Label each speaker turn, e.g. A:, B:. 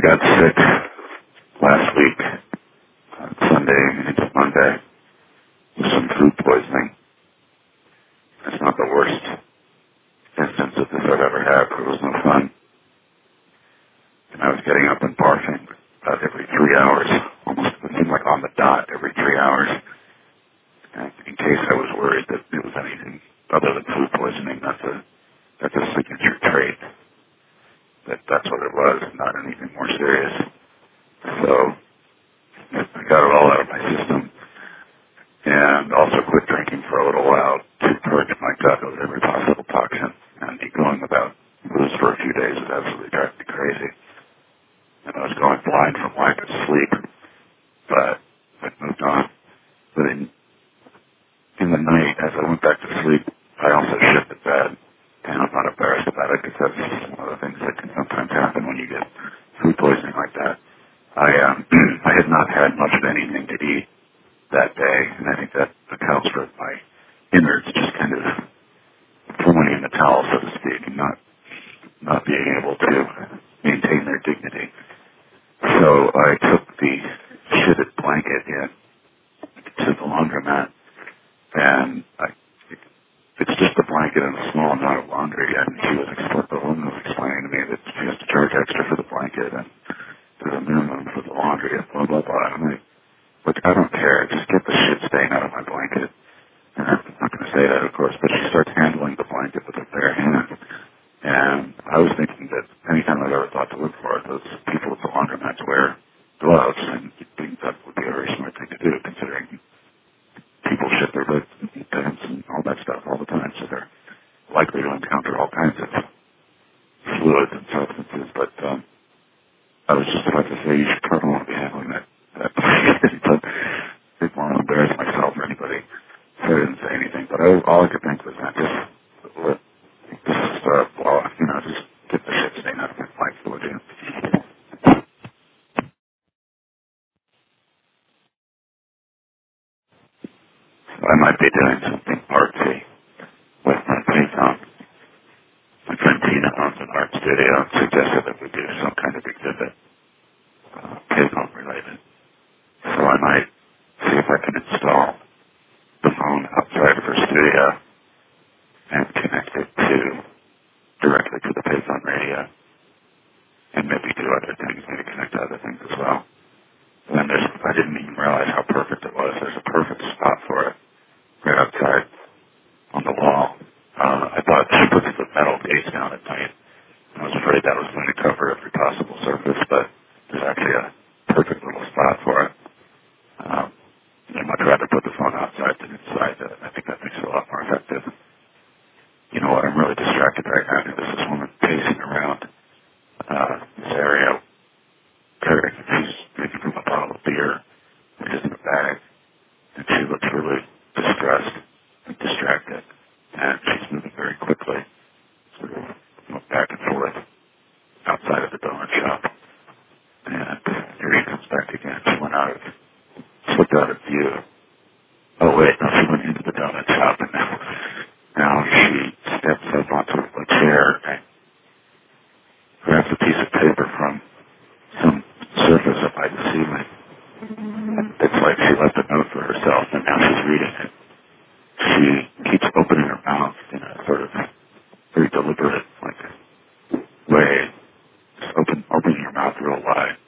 A: got sick last week, Sunday into Monday, with some food poisoning. It's not the worst instance of this I've ever had, but it was no fun. And I was getting up and barfing about every 3 hours, almost it seemed like on the dot every 3 hours. And in case I was worried that it was anything other than food poisoning, that's a signature trait. That's what it was, not anything more serious. So I got it all out of my system, and also quit drinking for a little while to purge my gut of every possible toxin. And going without booze for a few days was absolutely driving me crazy. And I was going blind from lack of sleep, but I moved on. But in the night, as I went back to sleep, I also shit the bed. And I'm not embarrassed about it because that's one of the things that can sometimes happen when you get food poisoning like that. I had not had much of anything to eat that day, and I think that accounts for my innards just kind of throwing in the towel, so to speak, and not being able to maintain their dignity. So I took the shitted blanket in to the laundromat, and it's just a blanket and a small amount of laundry, and the woman was explaining to me that she has to charge extra for the blanket, and there's a minimum for the laundry, and blah, blah, blah. I'm like, look, I don't care. Just get the shit stain out of my blanket. And I'm not going to say that, of course, but she starts handling the blanket with her bare hand. And I was thinking that anytime I've ever thought to look for it, those people at the laundromats wear gloves, and you'd think that would be a very smart thing to do, considering people shit their pants and all that stuff all the time, so they're likely to encounter all kinds of fluids and substances. But I was just about to say you should probably want to be handling that but I didn't want to embarrass myself or anybody, so I didn't say anything. But all I could think was that just get the shit stain out of my life, would you? I might be doing something artsy with my Python. My friend Tina owns an art studio and suggested that we do some kind of exhibit, Python related. So I might see if I can install the phone outside of her studio and connect it directly to the Python radio, and maybe do other things, maybe connect to other things as well. And then I didn't even realize how perfect it was. There's a perfect spot for it right outside on the wall. I thought she puts the metal base down at night, and I was afraid that was going to cover every possible surface, but there's actually a perfect little spot for it. I'd much rather put the phone outside than inside. I think that makes it a lot more effective. You know what? I'm really distracted right now because there's this woman pacing around this area. She's drinking from a bottle of beer, which is in a bag, and she looks really distressed and distracted, and she's moving very quickly, sort of back and forth outside of the donut shop. And here she comes back again. She slipped out of view. Oh wait, no, she went into the donut shop, and now she steps up onto a chair and grabs a piece of paper from some surface up by the ceiling. It's like she left a note for herself, and now she's reading it. She keeps opening her mouth in a sort of very deliberate, way. Just opening your mouth real wide.